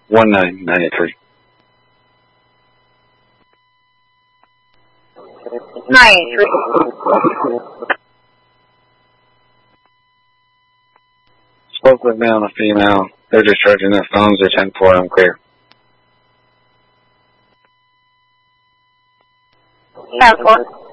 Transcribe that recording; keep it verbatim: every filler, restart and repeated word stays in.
one nine nine three. Nine three. Spoke with male and a female. They're discharging their phones. They're ten four. I'm clear. ten four.